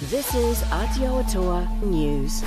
This is Aotearoa News.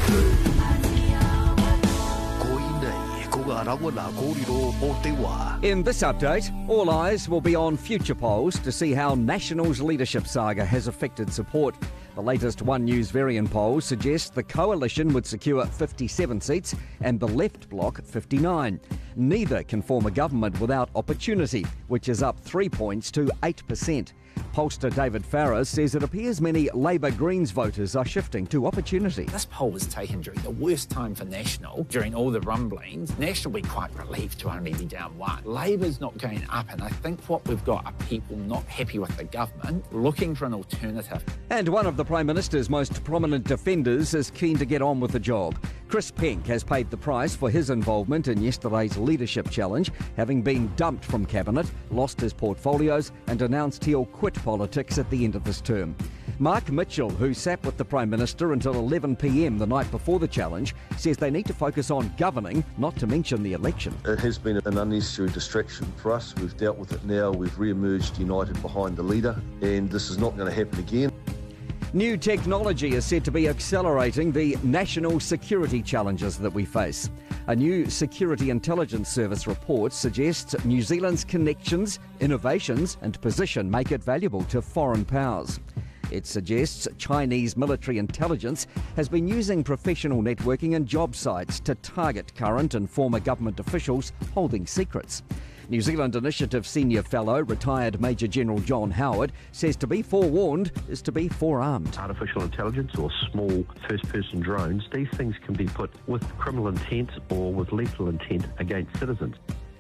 In this update, all eyes will be on future polls to see how National's leadership saga has affected support. The latest One News Varian poll suggests the coalition would secure 57 seats and the left bloc 59. Neither can form a government without Opportunity, which is up 3 points to 8%. Pollster David Farrar says it appears many Labour Greens voters are shifting to Opportunity. This poll was taken during the worst time for National, during all the rumblings. National will be quite relieved to only be down one. Labour's not going up, and I think what we've got are people not happy with the government, looking for an alternative. And one of the Prime Minister's most prominent defenders is keen to get on with the job. Chris Penk has paid the price for his involvement in yesterday's leadership challenge, having been dumped from Cabinet, lost his portfolios and announced he'll quit politics at the end of this term. Mark Mitchell, who sat with the Prime Minister until 11 p.m. the night before the challenge, says they need to focus on governing, not to mention the election. It has been an unnecessary distraction for us. We've dealt with it now. We've re-emerged united behind the leader, and this is not going to happen again. New technology is said to be accelerating the national security challenges that we face. A new Security Intelligence Service report suggests New Zealand's connections, innovations and position make it valuable to foreign powers. It suggests Chinese military intelligence has been using professional networking and job sites to target current and former government officials holding secrets. New Zealand Initiative Senior Fellow, retired Major General John Howard, says to be forewarned is to be forearmed. Artificial intelligence or small first-person drones, these things can be put with criminal intent or with lethal intent against citizens.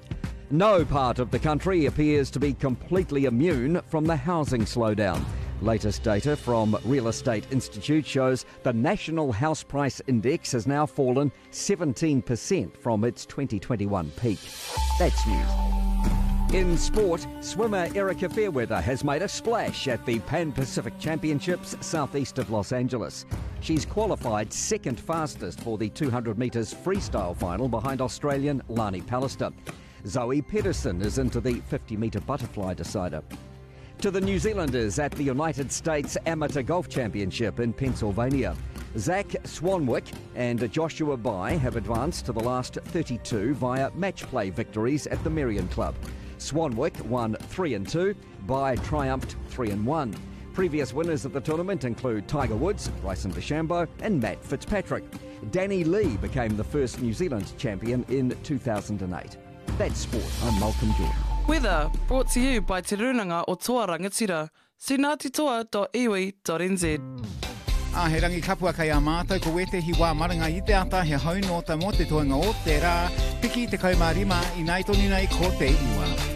No part of the country appears to be completely immune from the housing slowdown. Latest data from Real Estate Institute shows the National House Price Index has now fallen 17% from its 2021 peak. That's news. In sport, swimmer Erica Fairweather has made a splash at the Pan Pacific Championships southeast of Los Angeles. She's qualified second fastest for the 200 metres freestyle final behind Australian Lani Pallister. Zoe Pedersen is into the 50-metre butterfly decider. To the New Zealanders at the United States Amateur Golf Championship in Pennsylvania. Zach Swanwick and Joshua Bai have advanced to the last 32 via match play victories at the Merion Club. Swanwick won 3-2, Bai triumphed 3-1. Previous winners of the tournament include Tiger Woods, Bryson DeChambeau and Matt Fitzpatrick. Danny Lee became the first New Zealand champion in 2008. That's sport. I'm Malcolm Jordan. Weather brought to you by Te Runanga o Toa Rangatira. See ngatitoa.iwi.nz. He rangi kapua kai a mātou ko wete hi wā maranga i te ata he haunota mo te toenga o te rā. Piki te kaumārima i nei toni nei ko te iwa.